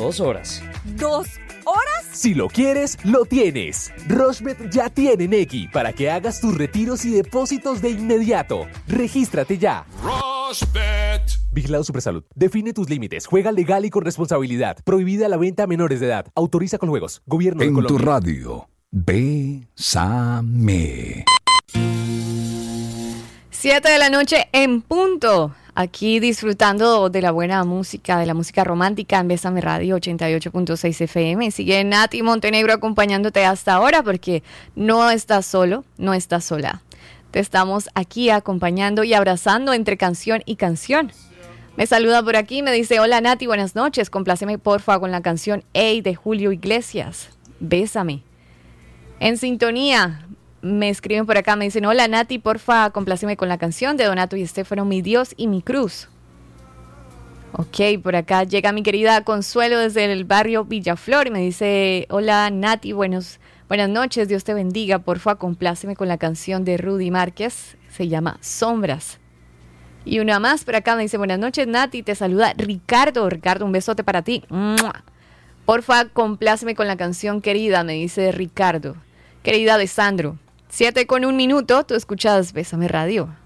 2 horas. ¿2 horas? Si lo quieres, lo tienes. Rushbet ya tiene Nequi para que hagas tus retiros y depósitos de inmediato. Regístrate ya. Rushbet. Vigilado Supersalud. Define tus límites. Juega legal y con responsabilidad. Prohibida la venta a menores de edad. Autoriza con juegos. Gobierno de Colombia. En tu radio, Bésame. 7 de la noche en punto. Aquí disfrutando de la buena música, de la música romántica en Bésame Radio 88.6 FM. Sigue Nati Montenegro acompañándote hasta ahora porque no estás solo, no estás sola. Te estamos aquí acompañando y abrazando entre canción y canción. Me saluda por aquí, me dice, hola Nati, buenas noches. Compláceme porfa con la canción Ey de Julio Iglesias. Bésame. En sintonía. Me escriben por acá, me dicen, hola Nati, porfa, compláceme con la canción de Donato y Estefano, Mi Dios y mi Cruz. Ok, por acá llega mi querida Consuelo desde el barrio Villaflor y me dice, hola Nati, buenas noches, Dios te bendiga, porfa, compláceme con la canción de Rudy Márquez, se llama Sombras. Y una más por acá me dice, buenas noches Nati, te saluda Ricardo, un besote para ti. ¡Mua! Porfa, compláceme con la canción querida, me dice Ricardo, querida de Sandro. 7:01, tú escuchas Bésame Radio.